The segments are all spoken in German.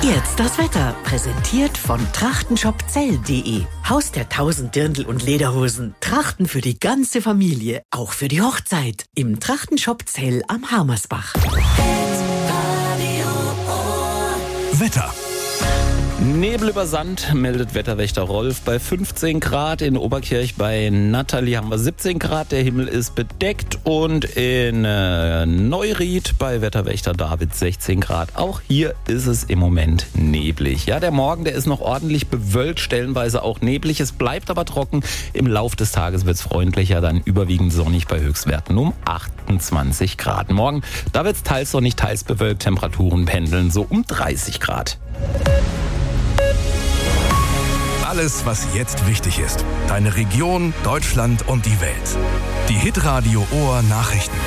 Jetzt das Wetter, präsentiert von trachtenshopzell.de. Haus der 1000 Dirndl und Lederhosen. Trachten für die ganze Familie, auch für die Hochzeit. Im Trachtenshop Zell am Hamersbach. Wetter. Nebel über Sand, meldet Wetterwächter Rolf. Bei 15 Grad in Oberkirch bei Natalie haben wir 17 Grad. Der Himmel ist bedeckt. Und in Neuried bei Wetterwächter David 16 Grad. Auch hier ist es im Moment neblig. Ja, der Morgen, der ist noch ordentlich bewölkt, stellenweise auch neblig. Es bleibt aber trocken. Im Lauf des Tages wird es freundlicher, dann überwiegend sonnig bei Höchstwerten um 28 Grad. Morgen, da wird es teils sonnig, teils bewölkt. Temperaturen pendeln so um 30 Grad. Alles, was jetzt wichtig ist. Deine Region, Deutschland und die Welt. Die Hitradio Ohr Nachrichten.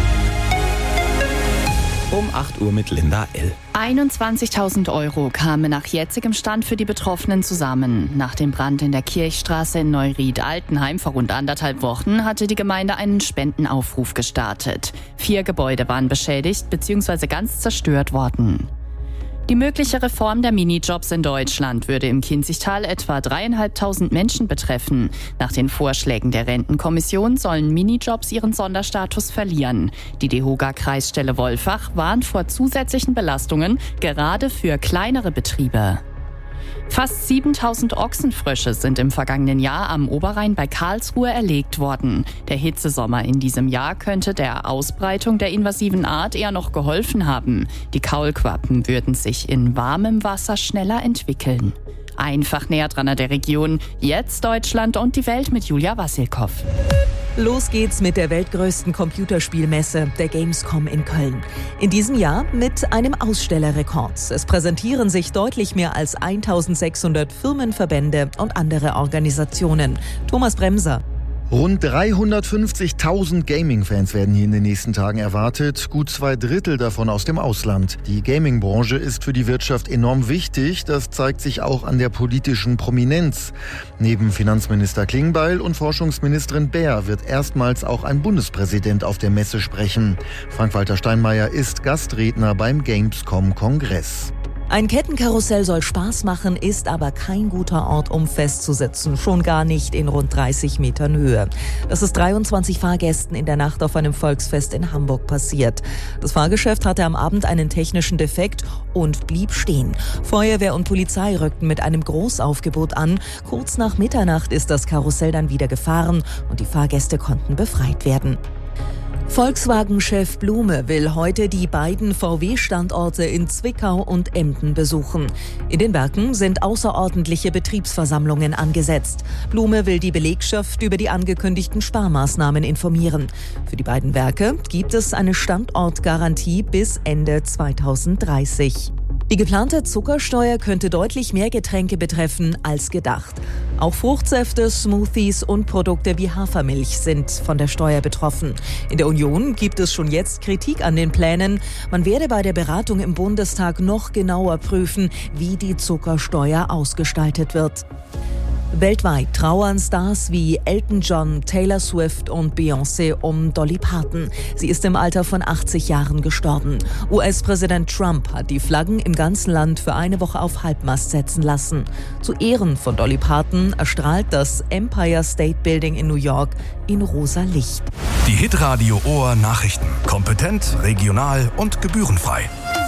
Um 8 Uhr mit Linda L. 21.000 Euro kamen nach jetzigem Stand für die Betroffenen zusammen. Nach dem Brand in der Kirchstraße in Neuried-Altenheim vor rund 1,5 Wochen hatte die Gemeinde einen Spendenaufruf gestartet. 4 Gebäude waren beschädigt bzw. ganz zerstört worden. Die mögliche Reform der Minijobs in Deutschland würde im Kinzigtal etwa 3.500 Menschen betreffen. Nach den Vorschlägen der Rentenkommission sollen Minijobs ihren Sonderstatus verlieren. Die DEHOGA-Kreisstelle Wolfach warnt vor zusätzlichen Belastungen, gerade für kleinere Betriebe. Fast 7.000 Ochsenfrösche sind im vergangenen Jahr am Oberrhein bei Karlsruhe erlegt worden. Der Hitzesommer in diesem Jahr könnte der Ausbreitung der invasiven Art eher noch geholfen haben. Die Kaulquappen würden sich in warmem Wasser schneller entwickeln. Einfach näher dran an der Region. Jetzt Deutschland und die Welt mit Julia Wassilkow. Los geht's mit der weltgrößten Computerspielmesse, der Gamescom in Köln. In diesem Jahr mit einem Ausstellerrekord. Es präsentieren sich deutlich mehr als 1.600 Firmen, Verbände und andere Organisationen. Thomas Bremser. Rund 350.000 Gaming-Fans werden hier in den nächsten Tagen erwartet, gut 2/3 davon aus dem Ausland. Die Gaming-Branche ist für die Wirtschaft enorm wichtig, das zeigt sich auch an der politischen Prominenz. Neben Finanzminister Klingbeil und Forschungsministerin Baer wird erstmals auch ein Bundespräsident auf der Messe sprechen. Frank-Walter Steinmeier ist Gastredner beim Gamescom-Kongress. Ein Kettenkarussell soll Spaß machen, ist aber kein guter Ort, um festzusitzen. Schon gar nicht in rund 30 Metern Höhe. Das ist 23 Fahrgästen in der Nacht auf einem Volksfest in Hamburg passiert. Das Fahrgeschäft hatte am Abend einen technischen Defekt und blieb stehen. Feuerwehr und Polizei rückten mit einem Großaufgebot an. Kurz nach Mitternacht ist das Karussell dann wieder gefahren und die Fahrgäste konnten befreit werden. Volkswagen-Chef Blume will heute die beiden VW-Standorte in Zwickau und Emden besuchen. In den Werken sind außerordentliche Betriebsversammlungen angesetzt. Blume will die Belegschaft über die angekündigten Sparmaßnahmen informieren. Für die beiden Werke gibt es eine Standortgarantie bis Ende 2030. Die geplante Zuckersteuer könnte deutlich mehr Getränke betreffen als gedacht. Auch Fruchtsäfte, Smoothies und Produkte wie Hafermilch sind von der Steuer betroffen. In der Union gibt es schon jetzt Kritik an den Plänen. Man werde bei der Beratung im Bundestag noch genauer prüfen, wie die Zuckersteuer ausgestaltet wird. Weltweit trauern Stars wie Elton John, Taylor Swift und Beyoncé um Dolly Parton. Sie ist im Alter von 80 Jahren gestorben. US-Präsident Trump hat die Flaggen im ganzen Land für eine Woche auf Halbmast setzen lassen. Zu Ehren von Dolly Parton erstrahlt das Empire State Building in New York in rosa Licht. Die Hitradio Ohr Nachrichten. Kompetent, regional und gebührenfrei.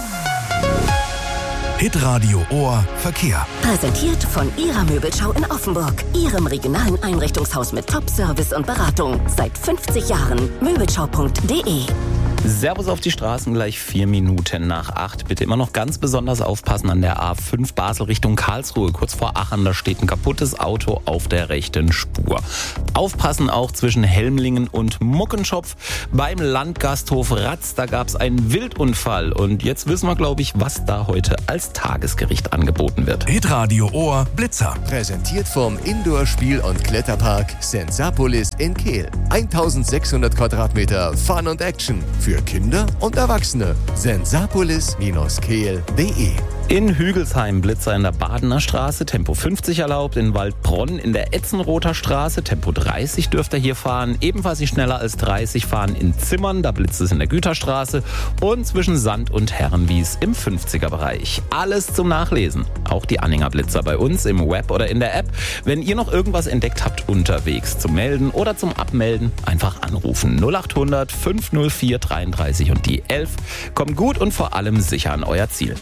Hitradio Ohr Verkehr. Präsentiert von Ihrer Möbelschau in Offenburg. Ihrem regionalen Einrichtungshaus mit Top-Service und Beratung. Seit 50 Jahren. Möbelschau.de. Servus auf die Straßen, gleich 4 Minuten nach 8. Bitte immer noch ganz besonders aufpassen an der A5 Basel Richtung Karlsruhe. Kurz vor Aachen, da steht ein kaputtes Auto auf der rechten Spur. Aufpassen auch zwischen Helmlingen und Muckenschopf. Beim Landgasthof Ratz, da gab es einen Wildunfall. Und jetzt wissen wir, glaube ich, was da heute als Tagesgericht angeboten wird. Hitradio Ohr Blitzer. Präsentiert vom Indoor-Spiel- und Kletterpark Sensapolis in Kehl. 1600 Quadratmeter Fun und Action für Kinder und Erwachsene. Sensapolis-kehl.de In Hügelsheim Blitzer in der Badener Straße, Tempo 50 erlaubt. In Waldbronn in der Etzenrother Straße, Tempo 30 dürft ihr hier fahren. Ebenfalls nicht schneller als 30 fahren in Zimmern, da blitzt es in der Güterstraße. Und zwischen Sand und Herrenwies im 50er-Bereich. Alles zum Nachlesen. Auch die Anhänger Blitzer bei uns im Web oder in der App. Wenn ihr noch irgendwas entdeckt habt unterwegs zum Melden oder zum Abmelden, einfach anrufen. 0800 504 33 und die 11. Kommt gut und vor allem sicher an euer Ziel.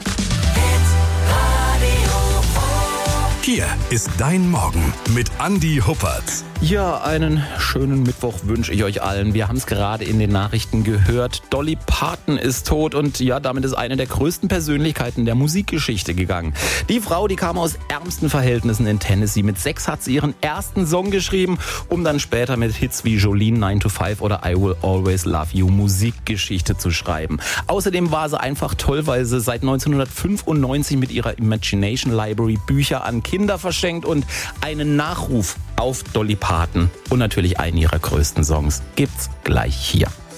Hier ist dein Morgen mit Andi Huppert. Ja, einen schönen Mittwoch wünsche ich euch allen. Wir haben es gerade in den Nachrichten gehört. Dolly Parton ist tot und ja, damit ist eine der größten Persönlichkeiten der Musikgeschichte gegangen. Die Frau, die kam aus ärmsten Verhältnissen in Tennessee. Mit 6 hat sie ihren ersten Song geschrieben, um dann später mit Hits wie Jolene 9 to 5 oder I Will Always Love You Musikgeschichte zu schreiben. Außerdem war sie einfach toll, weil sie seit 1995 mit ihrer Imagination Library Bücher an Kinder verschenkt und einen Nachruf auf Dolly Parton und natürlich einen ihrer größten Songs gibt's gleich hier.